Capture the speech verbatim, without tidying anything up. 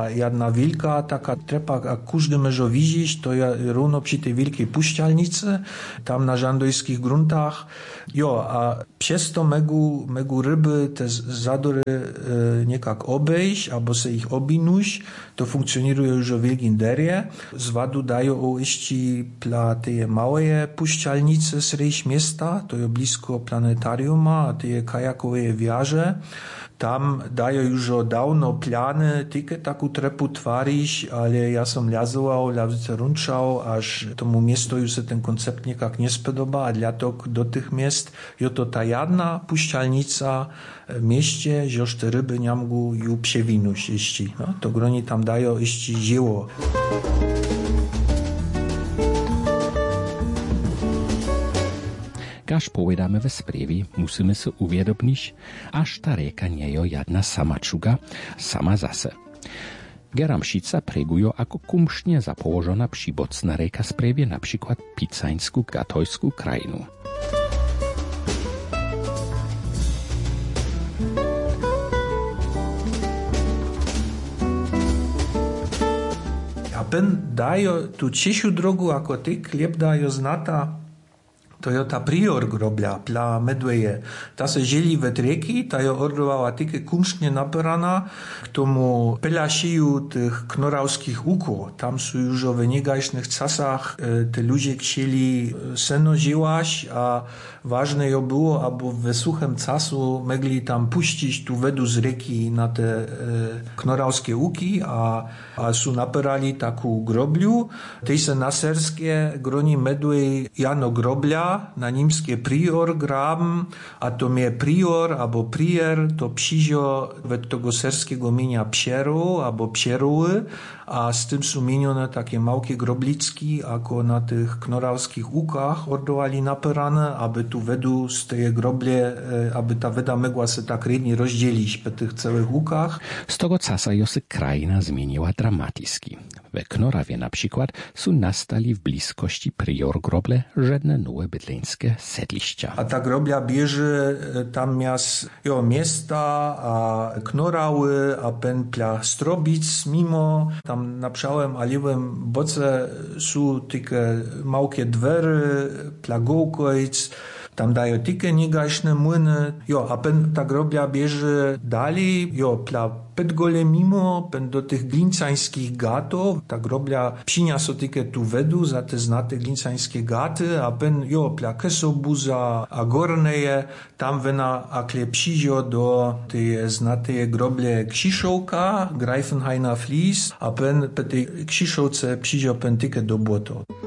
była jedna wielka taka trepa, jak każdy może widzieć, to ja równo przy tej wielkiej puszczalnicy, tam na żandojskich gruntach. Jo, a przez to megu, megu ryby te zadory e, niekak obejść, albo se ich obinuć, to funkcjonuje już o wielkim derie. Z wadu dają o iści pla te małe puszczalnice srejś miasta, to jest blisko planetariuma, a te kajakowe wiarze. Tam dają już dawno plany, tylko taką trepu twarić, ale ja sam lazował, runczał, aż tomu miestu już się ten koncept niekak nie spodoba, a dlatego do tych miast jest to ta jedna puszczalnica w mieście, że te ryby nie mogą ją przewinąć, jeśli. No, to groni tam dają jeśli zieło. Kaž povedame ve sprievi, musíme si uvědomniť, až ta rieka nie je jedna samačuga, sama zase. Geramšica pregujo ako kumšne zapołożona przybocna rieka sprewie na przykład Picańsku Gatojsku krajinu. A pen dajo tu ciesiu drogu ako ty, kliep dajo znata, to je ta prior grobля, pla medveje. Ta se želi ve rieki, ta je ordovala tylko kumšne naperana k tomu pelašiju tych knoravských úkov. Tam sú już v negajšných casach e, te ludzie chcieli seno živaš a ważne je było, aby ve suchem casu mogli tam puścić tu vedu z rieki na te e, knoravské úky a, a sú naperali takú grobľu. Tej se na serskie groni medvej jano grobľa, na nímskie prior graben, a to je prior albo prier, to přižo ved tego serskiego mienia psieru albo psieruły, a z tym sú minione takie małkie groblicki, ako na tych knoravských úkach ordovali naperane, aby tu vedu z tej groblie, aby ta veda mogła se tak rednie rozdzielić po tych całych úkach. Z tego czasu się krajina zmieniła dramatycznie. We Knorawie na przykład są nastali w bliskości prior groble żadne nowe bydleńskie sedlišťa. A ta grobля bierze tam miast, jo, miasta, a Knorały, a pętla Strobic mimo, tam na przałem a lewym boce są tylko małkie dwery, plagowkojc, tam dają tylko niegajszne młyny, jo, a pen ta grobля bierze dalej, jo, pla Pedgole mimo, pen do tych glincańskich gatów, ta grobля przyniosła tylko tu wedu za te znate glincańskie gaty, a pen, jo, pla Kesobuza, a Gorneje, tam wena akle przyjdzie do tej znatej groble Krzyszowka, Greifenhainer Flies, a pen po tej Krzyszowce przyjdzie pen tylko do Boto.